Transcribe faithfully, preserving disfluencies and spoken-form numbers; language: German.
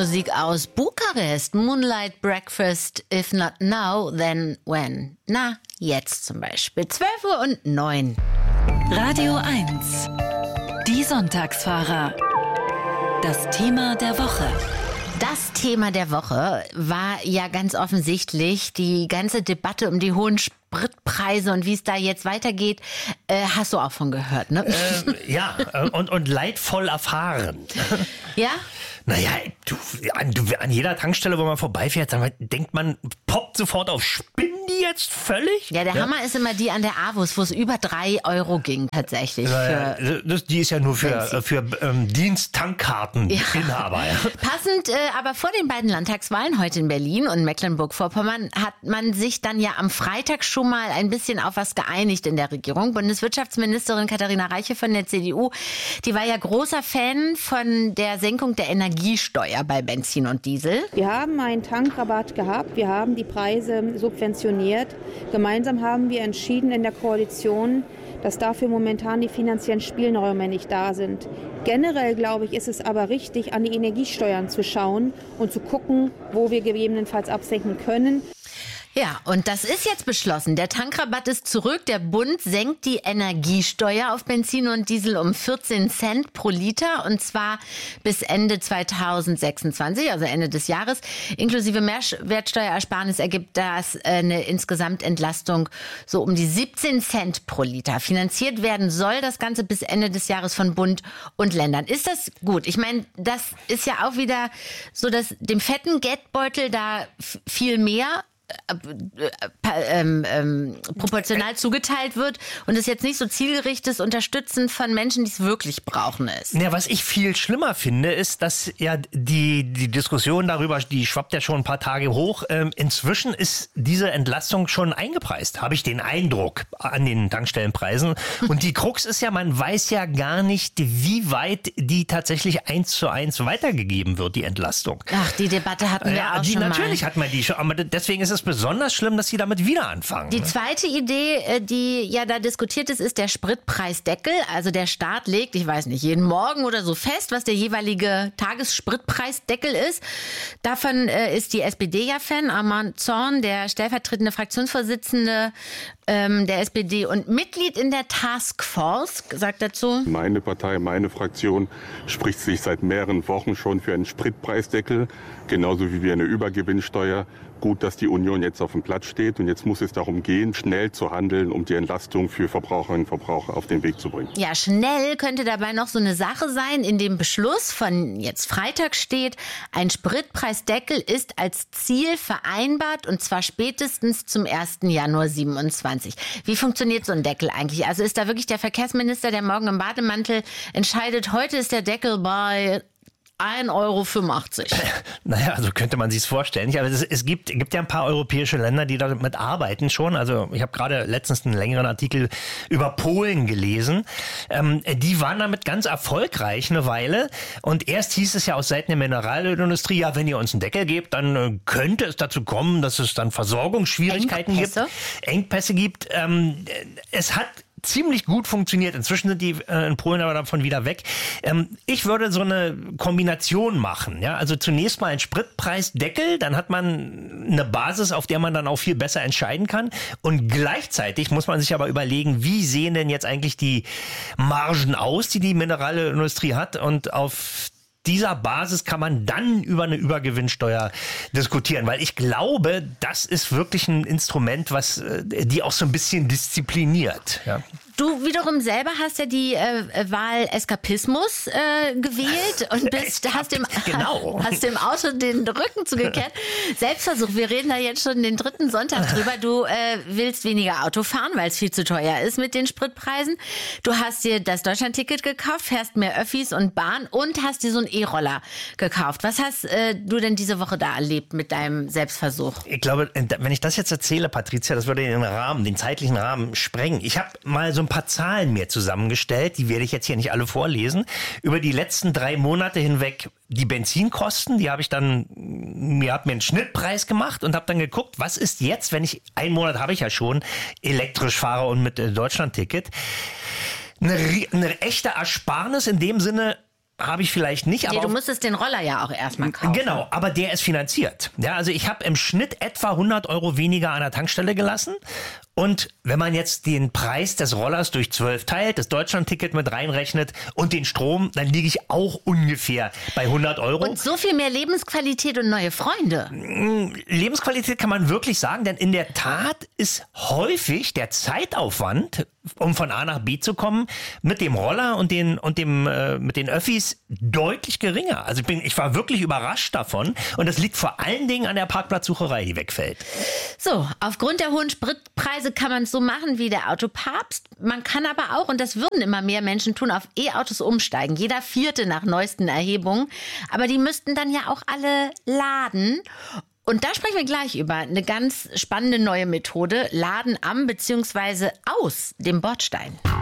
Musik aus Bukarest. Moonlight Breakfast, if not now, then when? Na, jetzt zum Beispiel. zwölf Uhr und neun. Radio eins. Die Sonntagsfahrer. Das Thema der Woche. Das Thema der Woche war ja ganz offensichtlich die ganze Debatte um die hohen Spritpreise und wie es da jetzt weitergeht. Äh, hast du auch von gehört, ne? Äh, ja, und, und leidvoll erfahren. Ja? Naja, du, an, du, an jeder Tankstelle, wo man vorbeifährt, dann denkt man, poppt sofort auf, spinnen die jetzt völlig? Ja, der ja. Hammer ist immer die an der A W U S, wo es über drei Euro ging tatsächlich. Ja, für das, die ist ja nur für, für ähm, Dienst-Tankkarteninhaber. Ja. Passend, äh, aber vor den beiden Landtagswahlen heute in Berlin und Mecklenburg-Vorpommern hat man sich dann ja am Freitag schon mal ein bisschen auf was geeinigt in der Regierung. Bundeswirtschaftsministerin Katharina Reiche von der C D U, die war ja großer Fan von der Senkung der Energiesteuer bei Benzin und Diesel. Wir haben einen Tankrabatt gehabt, wir haben die Preise subventioniert. Gemeinsam haben wir entschieden in der Koalition, dass dafür momentan die finanziellen Spielräume nicht da sind. Generell, glaube ich, ist es aber richtig, an die Energiesteuern zu schauen und zu gucken, wo wir gegebenenfalls absenken können. Ja, und das ist jetzt beschlossen. Der Tankrabatt ist zurück. Der Bund senkt die Energiesteuer auf Benzin und Diesel um vierzehn Cent pro Liter und zwar bis Ende zweitausendsechsundzwanzig, also Ende des Jahres. Inklusive Mehrwertsteuerersparnis ergibt das eine Insgesamtentlastung so um die siebzehn Cent pro Liter. Finanziert werden soll das Ganze bis Ende des Jahres von Bund und Ländern. Ist das gut? Ich meine, das ist ja auch wieder so, dass dem fetten Geldbeutel da viel mehr Ähm, ähm, proportional zugeteilt wird und es jetzt nicht so zielgerichtetes Unterstützen von Menschen, die es wirklich brauchen, ist. Ja, was ich viel schlimmer finde, ist, dass ja die, die Diskussion darüber, die schwappt ja schon ein paar Tage hoch. Ähm, inzwischen ist diese Entlastung schon eingepreist, habe ich den Eindruck, an den Tankstellenpreisen. Und die Krux ist ja, man weiß ja gar nicht, wie weit die tatsächlich eins zu eins weitergegeben wird, die Entlastung. Ach, die Debatte hatten wir ja, auch die, schon natürlich mal. hat man die schon, aber deswegen ist es besonders schlimm, dass sie damit wieder anfangen. Die zweite Idee, die ja da diskutiert ist, ist der Spritpreisdeckel. Also der Staat legt, ich weiß nicht, jeden Morgen oder so fest, was der jeweilige Tagesspritpreisdeckel ist. Davon äh, ist die S P D ja Fan. Armand Zorn, der stellvertretende Fraktionsvorsitzende ähm, der S P D und Mitglied in der Taskforce, sagt dazu: Meine Partei, meine Fraktion spricht sich seit mehreren Wochen schon für einen Spritpreisdeckel, genauso wie wir eine Übergewinnsteuer. Gut, dass die Union jetzt auf dem Platz steht und jetzt muss es darum gehen, schnell zu handeln, um die Entlastung für Verbraucherinnen und Verbraucher auf den Weg zu bringen. Ja, schnell könnte dabei noch so eine Sache sein. In dem Beschluss von jetzt Freitag steht, ein Spritpreisdeckel ist als Ziel vereinbart und zwar spätestens zum ersten Januar siebenundzwanzig. Wie funktioniert so ein Deckel eigentlich? Also ist da wirklich der Verkehrsminister, der morgen im Bademantel entscheidet, heute ist der Deckel bei ein Euro fünfundachtzig. Naja, also könnte man sich es vorstellen. Aber es, es gibt, gibt ja ein paar europäische Länder, die damit arbeiten schon. Also ich habe gerade letztens einen längeren Artikel über Polen gelesen. Ähm, die waren damit ganz erfolgreich eine Weile. Und erst hieß es ja aus Seiten der Mineralölindustrie, ja, wenn ihr uns einen Deckel gebt, dann äh, könnte es dazu kommen, dass es dann Versorgungsschwierigkeiten Engpässe? gibt. Engpässe gibt. Ähm, es hat ziemlich gut funktioniert. Inzwischen sind die äh, in Polen aber davon wieder weg. Ähm, ich würde so eine Kombination machen. Ja? Also zunächst mal ein Spritpreisdeckel, dann hat man eine Basis, auf der man dann auch viel besser entscheiden kann. Und gleichzeitig muss man sich aber überlegen, wie sehen denn jetzt eigentlich die Margen aus, die die Mineralölindustrie hat, und auf dieser Basis kann man dann über eine Übergewinnsteuer diskutieren, weil ich glaube, das ist wirklich ein Instrument, was äh, die auch so ein bisschen diszipliniert. Ja. Du wiederum selber hast ja die äh, Wahl Eskapismus äh, gewählt und bist, hast, dem, genau. hast dem Auto den Rücken zugekehrt. Selbstversuch, wir reden da jetzt schon den dritten Sonntag drüber. Du äh, willst weniger Auto fahren, weil es viel zu teuer ist mit den Spritpreisen. Du hast dir das Deutschlandticket gekauft, fährst mehr Öffis und Bahn und hast dir so einen E-Roller gekauft. Was hast äh, du denn diese Woche da erlebt mit deinem Selbstversuch? Ich glaube, wenn ich das jetzt erzähle, Patricia, das würde den Rahmen, den zeitlichen Rahmen sprengen. Ich habe mal so ein paar Zahlen mir zusammengestellt, die werde ich jetzt hier nicht alle vorlesen. Über die letzten drei Monate hinweg die Benzinkosten, die habe ich dann, mir habe mir einen Schnittpreis gemacht und habe dann geguckt, was ist jetzt, wenn ich, einen Monat habe ich ja schon, elektrisch fahre und mit Deutschlandticket, eine, eine echte Ersparnis in dem Sinne, habe ich vielleicht nicht. Nee, aber du musstest den Roller ja auch erstmal kaufen. Genau, aber der ist finanziert. Ja, also ich habe im Schnitt etwa hundert Euro weniger an der Tankstelle gelassen. Und wenn man jetzt den Preis des Rollers durch zwölf teilt, das Deutschlandticket mit reinrechnet und den Strom, dann liege ich auch ungefähr bei hundert Euro. Und so viel mehr Lebensqualität und neue Freunde. Lebensqualität kann man wirklich sagen, denn in der Tat ist häufig der Zeitaufwand, um von A nach B zu kommen, mit dem Roller und den und dem äh, mit den Öffis deutlich geringer. Also ich bin, ich war wirklich überrascht davon und das liegt vor allen Dingen an der Parkplatzsucherei, die wegfällt. So, aufgrund der hohen Spritpreise kann man es so machen wie der Autopapst. Man kann aber auch, und das würden immer mehr Menschen tun, auf E-Autos umsteigen. Jeder Vierte nach neuesten Erhebungen. Aber die müssten dann ja auch alle laden. Und da sprechen wir gleich über eine ganz spannende neue Methode. Laden am bzw. aus dem Bordstein.